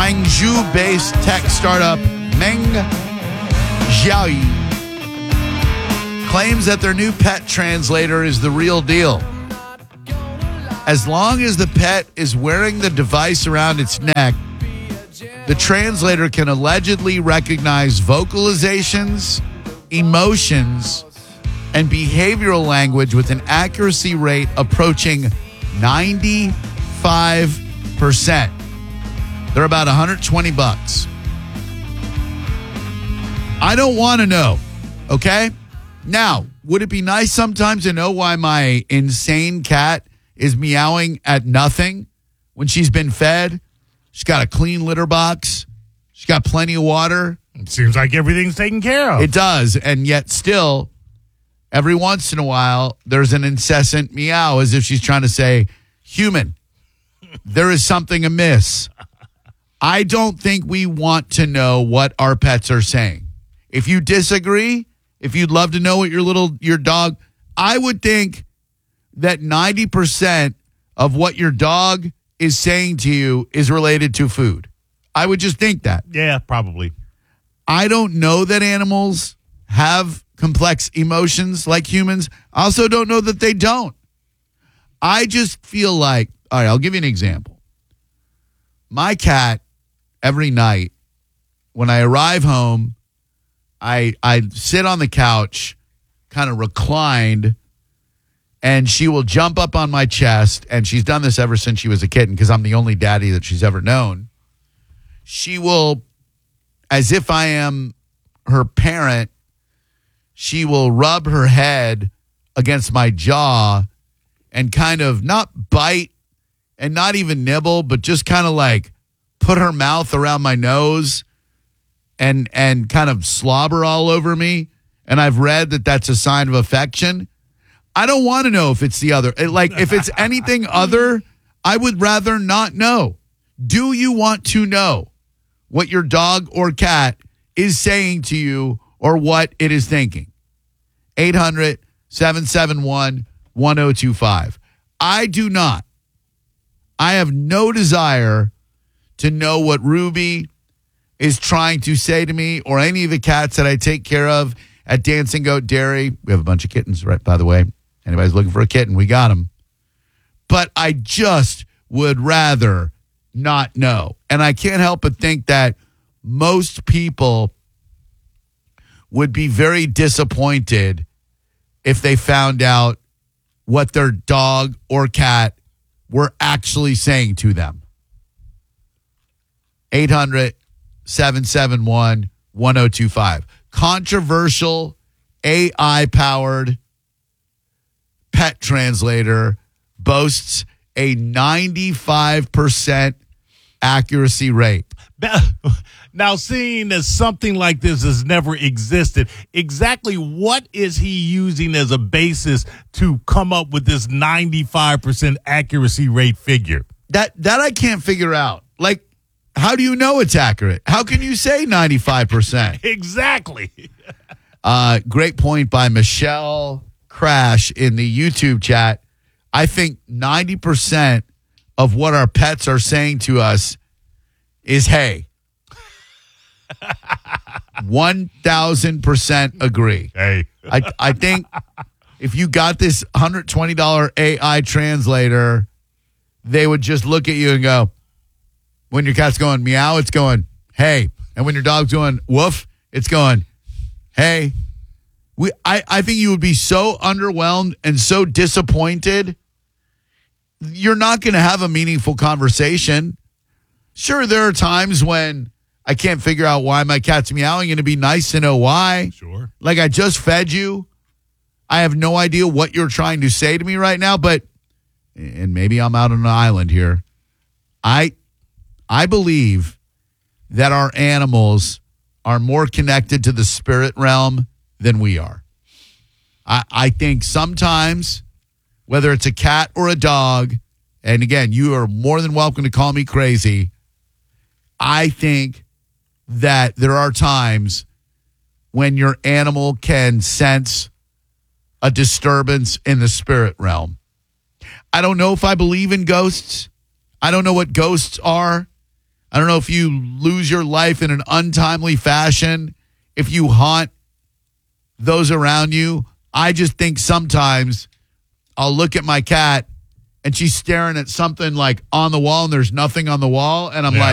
Hangzhou-based tech startup Meng Xiaoyi claims that their new pet translator is the real deal. As long as the pet is wearing the device around its neck, the translator can allegedly recognize vocalizations, emotions, and behavioral language with an accuracy rate approaching 95%. They're about $120. I don't want to know, okay? Now, would it be nice sometimes to know why my insane cat is meowing at nothing when she's been fed? She's got a clean litter box. She's got plenty of water. It seems like everything's taken care of. It does, and yet still, every once in a while, there's an incessant meow as if she's trying to say, human, there is something amiss. I don't think we want to know what our pets are saying. If you disagree, if you'd love to know what your dog, I would think that 90% of what your dog is saying to you is related to food. I would just think that. Yeah, probably. I don't know that animals have complex emotions like humans. I also don't know that they don't. I just feel like, all right, I'll give you an example. My cat, every night, when I arrive home, I sit on the couch, kind of reclined, and she will jump up on my chest, and she's done this ever since she was a kitten because I'm the only daddy that she's ever known. She will, as if I am her parent, she will rub her head against my jaw and kind of not bite and not even nibble, but just kind of like put her mouth around my nose and kind of slobber all over me. And I've read that that's a sign of affection. I don't want to know if it's the other. Like, if it's anything other, I would rather not know. Do you want to know what your dog or cat is saying to you or what it is thinking? 800-771-1025. I do not. I have no desire to know what Ruby is trying to say to me or any of the cats that I take care of at Dancing Goat Dairy. We have a bunch of kittens, right, by the way. Anybody's looking for a kitten, we got them. But I just would rather not know. And I can't help but think that most people would be very disappointed if they found out what their dog or cat were actually saying to them. 800-771-1025. Controversial AI-powered pet translator boasts a 95% accuracy rate. Now, seeing that something like this has never existed, exactly what is he using as a basis to come up with this 95% accuracy rate figure? That I can't figure out. Like, how do you know it's accurate? How can you say 95%? Exactly. Great point by Michelle Crash in the YouTube chat. I think 90% of what our pets are saying to us is hey. 1,000% agree. Hey. I think if you got this $120 AI translator, they would just look at you and go, when your cat's going meow, it's going, hey. And when your dog's going woof, it's going, hey. I think you would be so underwhelmed and so disappointed. You're not going to have a meaningful conversation. Sure, there are times when I can't figure out why my cat's meowing, and it'd be nice to know why. Sure. Like, I just fed you. I have no idea what you're trying to say to me right now, but, and maybe I'm out on an island here. I believe that our animals are more connected to the spirit realm than we are. I think sometimes, whether it's a cat or a dog, and again, you are more than welcome to call me crazy, I think that there are times when your animal can sense a disturbance in the spirit realm. I don't know if I believe in ghosts. I don't know what ghosts are. I don't know if you lose your life in an untimely fashion, if you haunt those around you. I just think sometimes I'll look at my cat and she's staring at something like on the wall and there's nothing on the wall. And I'm like,